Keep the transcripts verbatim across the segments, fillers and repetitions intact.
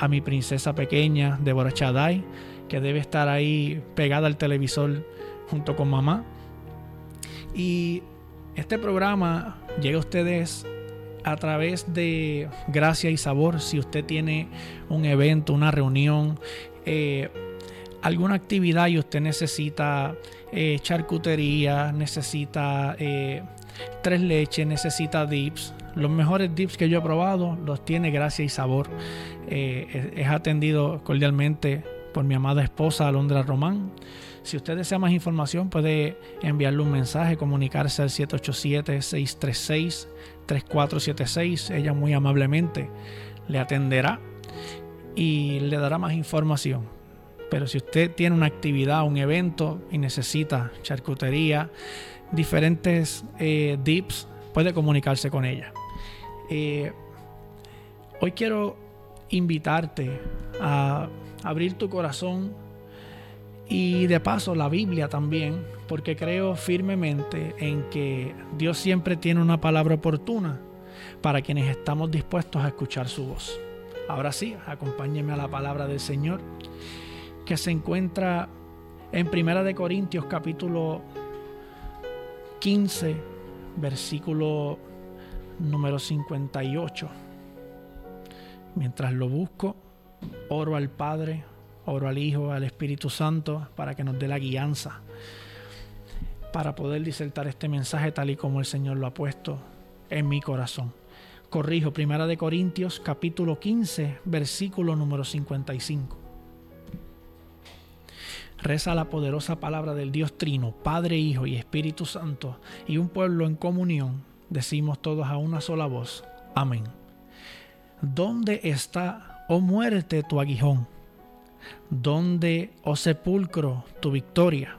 a mi princesa pequeña, Deborah Chaday, que debe estar ahí pegada al televisor junto con mamá. Y este programa llega a ustedes a través de Gracia y Sabor. Si usted tiene un evento, una reunión, eh, alguna actividad y usted necesita eh, charcutería, necesita eh, tres leches, necesita dips, los mejores dips que yo he probado los tiene Gracia y Sabor. Eh, es atendido cordialmente por mi amada esposa Alondra Román. Si usted desea más información, puede enviarle un mensaje, comunicarse al siete ocho siete, seis tres seis, tres cuatro siete seis. Ella muy amablemente le atenderá y le dará más información. Pero si usted tiene una actividad, un evento y necesita charcutería, diferentes eh, dips, puede comunicarse con ella. Eh, hoy quiero invitarte a abrir tu corazón y de paso la Biblia también, porque creo firmemente en que Dios siempre tiene una palabra oportuna para quienes estamos dispuestos a escuchar su voz. Ahora sí, acompáñeme a la palabra del Señor, que se encuentra en Primera de Corintios capítulo quince, versículo número cincuenta y ocho. Mientras lo busco, oro al Padre, oro al Hijo, al Espíritu Santo para que nos dé la guianza para poder disertar este mensaje tal y como el Señor lo ha puesto en mi corazón. Corrijo, Primera de Corintios capítulo quince, versículo número cincuenta y cinco. Reza la poderosa palabra del Dios Trino, Padre, Hijo y Espíritu Santo, y un pueblo en comunión, decimos todos a una sola voz. Amén. ¿Dónde está, oh muerte, tu aguijón? ¿Dónde, oh sepulcro, tu victoria?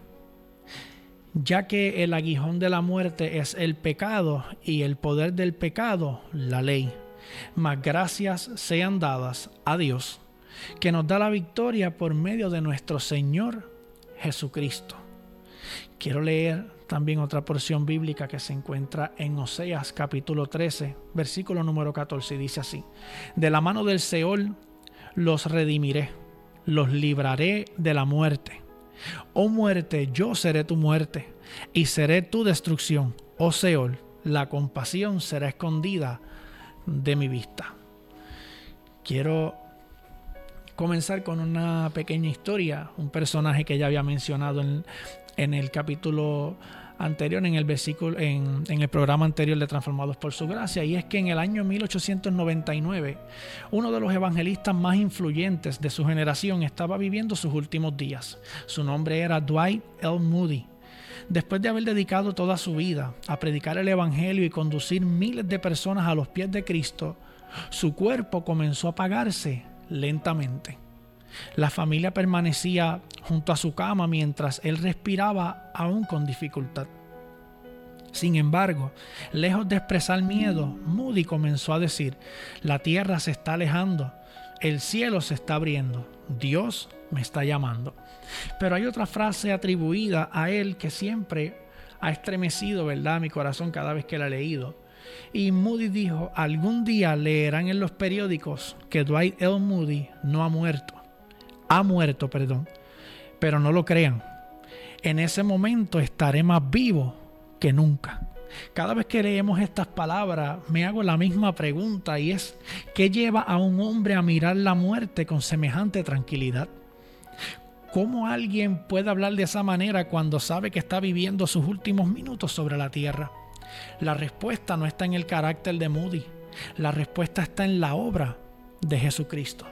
Ya que el aguijón de la muerte es el pecado y el poder del pecado, la ley. Mas gracias sean dadas a Dios, que nos da la victoria por medio de nuestro Señor Jesucristo. Quiero leer también otra porción bíblica que se encuentra en Oseas capítulo trece, versículo número catorce, y dice así: de la mano del Seol los redimiré, los libraré de la muerte. Oh muerte, yo seré tu muerte y seré tu destrucción. Oh Seol, la compasión será escondida de mi vista. Quiero comenzar con una pequeña historia, un personaje que ya había mencionado en, en el capítulo anterior, en el versículo, en, en el programa anterior de Transformados por su Gracia, y es que en el año mil ochocientos noventa y nueve, uno de los evangelistas más influyentes de su generación estaba viviendo sus últimos días. Su nombre era Dwight L. Moody. Después de haber dedicado toda su vida a predicar el evangelio y conducir miles de personas a los pies de Cristo, su cuerpo comenzó a apagarse lentamente. La familia permanecía junto a su cama mientras él respiraba aún con dificultad. Sin embargo, lejos de expresar miedo, Moody comenzó a decir: la tierra se está alejando, el cielo se está abriendo, Dios me está llamando. Pero hay otra frase atribuida a él que siempre ha estremecido, ¿verdad?, mi corazón cada vez que la he leído. Y Moody dijo: algún día leerán en los periódicos que Dwight L. Moody no ha muerto. Ha muerto, perdón. Pero no lo crean. En ese momento estaré más vivo que nunca. Cada vez que leemos estas palabras me hago la misma pregunta, y es: ¿qué lleva a un hombre a mirar la muerte con semejante tranquilidad? ¿Cómo alguien puede hablar de esa manera cuando sabe que está viviendo sus últimos minutos sobre la tierra? La respuesta no está en el carácter de Moody. La respuesta está en la obra de Jesucristo.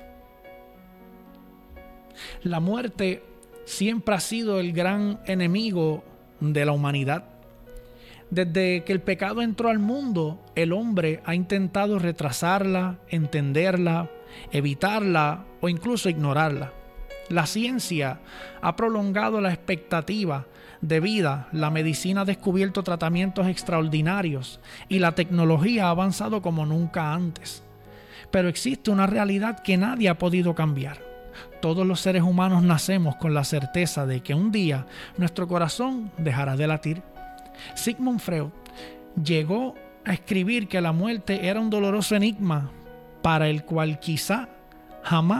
La muerte siempre ha sido el gran enemigo de la humanidad. Desde que el pecado entró al mundo, el hombre ha intentado retrasarla, entenderla, evitarla o incluso ignorarla. La ciencia ha prolongado la expectativa de vida, la medicina ha descubierto tratamientos extraordinarios y la tecnología ha avanzado como nunca antes. Pero existe una realidad que nadie ha podido cambiar. Todos los seres humanos nacemos con la certeza de que un día nuestro corazón dejará de latir. Sigmund Freud llegó a escribir que la muerte era un doloroso enigma para el cual quizá jamás